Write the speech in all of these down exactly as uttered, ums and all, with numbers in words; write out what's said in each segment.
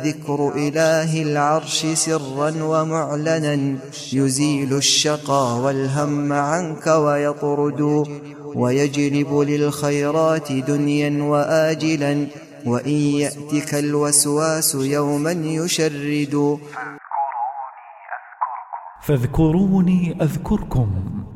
ذكر إله العرش سرا ومعلنا يزيل الشقى والهم عنك ويطرد ويجلب للخيرات دنيا وآجلا وإن يأتك الوسواس يوما يشرد. فاذكروني أذكركم.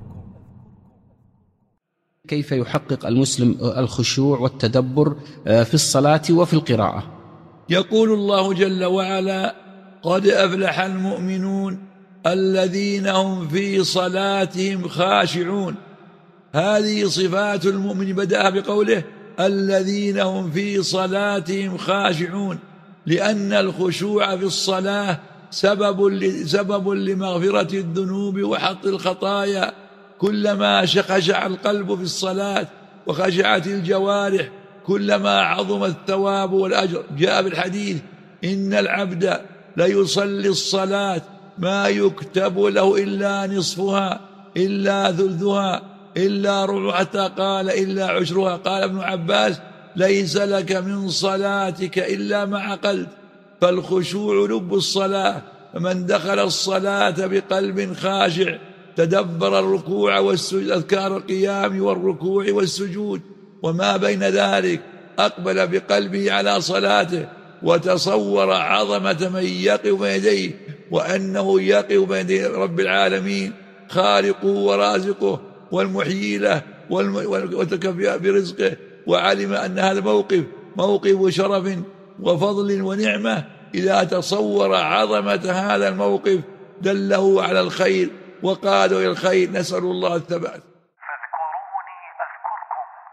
كيف يحقق المسلم الخشوع والتدبر في الصلاة وفي القراءة؟ يقول الله جل وعلا: قد أفلح المؤمنون الذين هم في صلاتهم خاشعون. هذه صفات المؤمن، بدأها بقوله الذين هم في صلاتهم خاشعون، لأن الخشوع في الصلاة سبب سبب لمغفرة الذنوب وحط الخطايا. كلما خشع القلب في الصلاة وخشعت الجوارح كلما عظم الثواب والأجر. جاء بالحديث: إن العبد ليصلي الصلاة ما يكتب له إلا نصفها إلا ثلثها إلا ربع، حتى قال إلا عشرها. قال ابن عباس: ليس لك من صلاتك إلا ما عقلت. فالخشوع لب الصلاة، فمن دخل الصلاة بقلب خاشع تدبر الركوع والسجود، أذكار القيام والركوع والسجود وما بين ذلك، أقبل بقلبه على صلاته وتصور عظمة من يقف بين يديه، وأنه يقف بين يدي رب العالمين خالقه ورازقه والمحيي له وتكفي برزقه، وعلم أن هذا موقف موقف شرف وفضل ونعمة. إذا تصور عظمة هذا الموقف دله على الخير وقاده إلى الخير. نسأل الله الثبات.